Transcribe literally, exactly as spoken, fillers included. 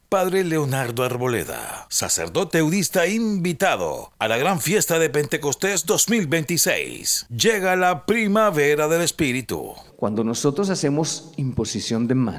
Padre Leonardo Arboleda, sacerdote eudista invitado a la gran fiesta de Pentecostés dos mil veintiséis. Llega la primavera del Espíritu. Cuando nosotros hacemos imposición de manos,